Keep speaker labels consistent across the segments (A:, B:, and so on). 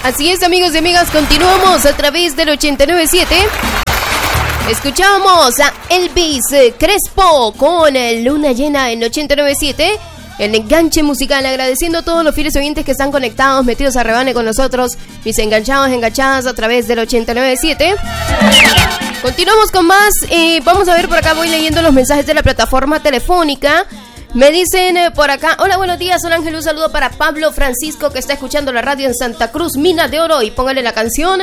A: Así es, amigos y amigas, continuamos a través del 89.7. Escuchamos a Elvis Crespo con Luna Llena en 89.7. El enganche musical, agradeciendo a todos los fieles oyentes que están conectados, metidos a rebane con nosotros, mis enganchados, enganchadas a través del 89.7. Continuamos con más. Vamos a ver por acá, voy leyendo los mensajes de la plataforma telefónica. Me dicen por acá: hola, buenos días, Sol Ángel, un saludo para Pablo Francisco, que está escuchando la radio en Santa Cruz, Mina de Oro, y póngale la canción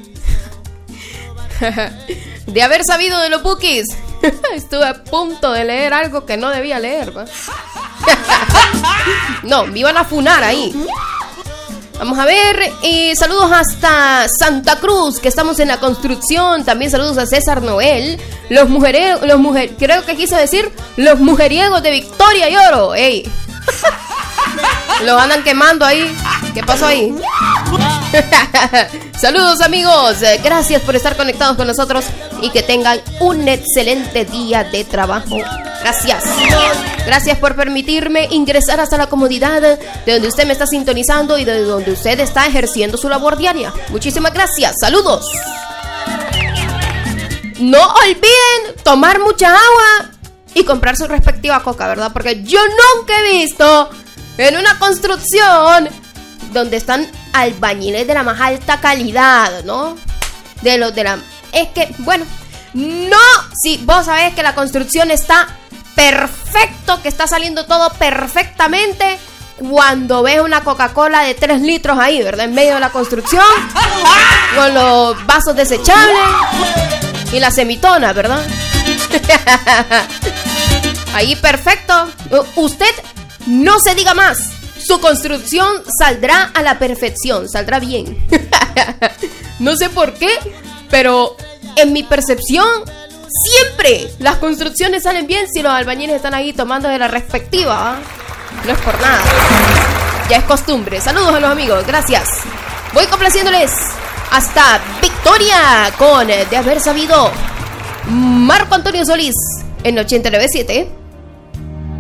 A: de haber sabido de los Bukis. Estuve a punto de leer algo que no debía leer, ¿va? No, me iban a funar ahí. Vamos a ver, saludos hasta Santa Cruz, que estamos en la construcción. También saludos a César Noel. Creo que quiso decir los mujeriegos de Victoria y Oro. Ey. Los andan quemando ahí. ¿Qué pasó ahí? Saludos, amigos, gracias por estar conectados con nosotros y que tengan un excelente día de trabajo. Gracias por permitirme ingresar hasta la comodidad de donde usted me está sintonizando y de donde usted está ejerciendo su labor diaria. Muchísimas gracias, saludos. No olviden tomar mucha agua y comprar su respectiva coca, ¿verdad? Porque yo nunca he visto en una construcción donde están albañiles de la más alta calidad, ¿no? Es que, bueno, no, si vos sabés que la construcción está perfecto, que está saliendo todo perfectamente, cuando ves una Coca-Cola de 3 litros ahí, ¿verdad? En medio de la construcción, con los vasos desechables y la semitona, ¿verdad? Ahí perfecto. Usted no se diga más. Su construcción saldrá a la perfección, saldrá bien. No sé por qué, pero en mi percepción, siempre las construcciones salen bien si los albañiles están ahí tomando de la respectiva, ¿eh? No es por nada, ya es costumbre. Saludos a los amigos, gracias. Voy complaciéndoles hasta Victoria con De Haber Sabido, Marco Antonio Solís en 89.7.